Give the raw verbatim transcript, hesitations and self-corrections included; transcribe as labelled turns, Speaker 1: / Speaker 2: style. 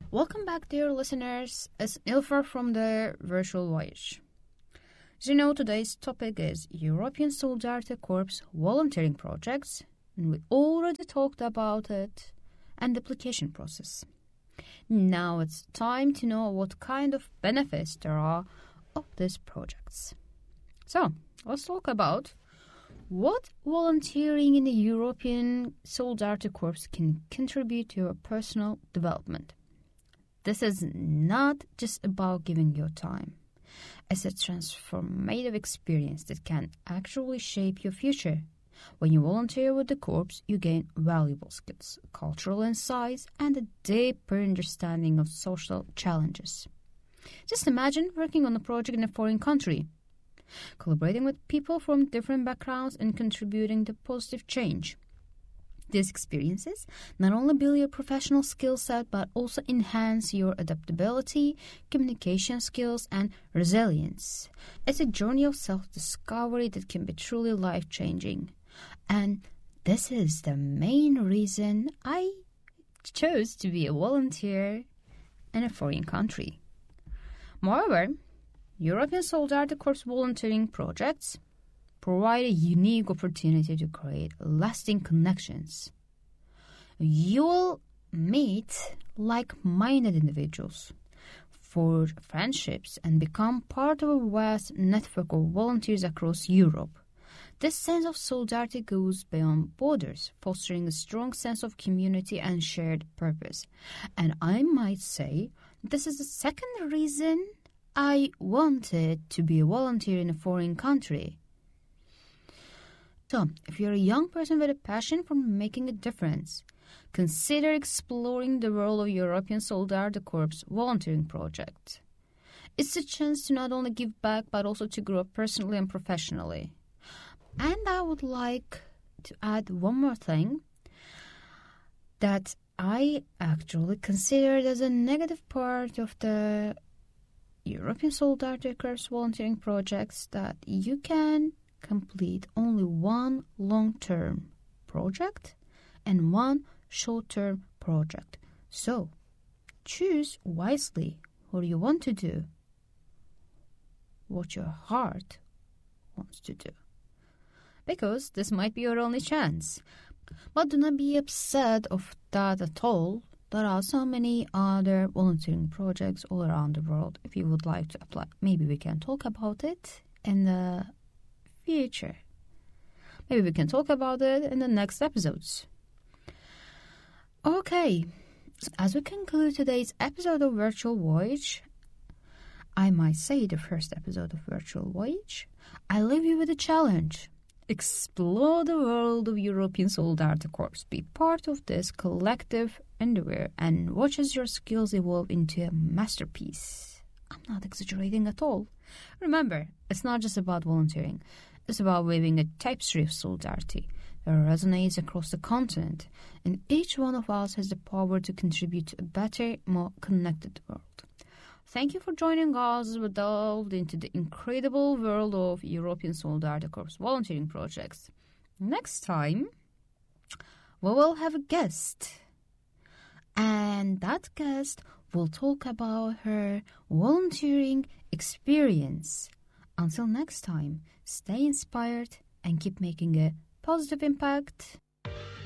Speaker 1: Welcome back, dear listeners. It's Ilfar from the Virtual Voyage. As you know, today's topic is European Solidarity Corps volunteering projects, and we already talked about it and the application process. Now it's time to know what kind of benefits there are of these projects. So, let's talk about what volunteering in the European Solidarity Corps can contribute to your personal development. This is not just about giving your time. It's a transformative experience that can actually shape your future. When you volunteer with the Corps, you gain valuable skills, cultural insights, and a deeper understanding of social challenges. Just imagine working on a project in a foreign country, collaborating with people from different backgrounds and contributing to positive change. These experiences not only build your professional skill set but also enhance your adaptability, communication skills, and resilience. It's a journey of self-discovery that can be truly life-changing. And this is the main reason I chose to be a volunteer in a foreign country. Moreover, European Solidarity Corps volunteering projects provide a unique opportunity to create lasting connections. You will meet like-minded individuals, forge friendships, and become part of a vast network of volunteers across Europe. This sense of solidarity goes beyond borders, fostering a strong sense of community and shared purpose. And I might say this is the second reason I wanted to be a volunteer in a foreign country. So, if you're a young person with a passion for making a difference, consider exploring the world of European Solidarity Corps volunteering project. It's a chance to not only give back but also to grow personally and professionally. And I would like to add one more thing that I actually considered as a negative part of the European Solidarity Corps volunteering projects, that you can complete only one long-term project and one short-term project. So, choose wisely what you want to do, what your heart wants to do, because this might be your only chance. But do not be upset of that at all. There are so many other volunteering projects all around the world. If you would like to apply, maybe we can talk about it in the future. Maybe we can talk about it in the next episodes. Okay, as we conclude today's episode of Virtual Voyage, I might say the first episode of Virtual Voyage, I leave you with a challenge. Explore the world of European Solidarity Corps. Be part of this collective endeavor and watch as your skills evolve into a masterpiece. I'm not exaggerating at all. Remember, it's not just about volunteering. It's about weaving a tapestry of solidarity that resonates across the continent, and each one of us has the power to contribute to a better, more connected world. Thank you for joining us as we delved into the incredible world of European Solidarity Corps volunteering projects. Next time, we will have a guest, and that guest will talk about her volunteering experience. Until next time, stay inspired and keep making a positive impact.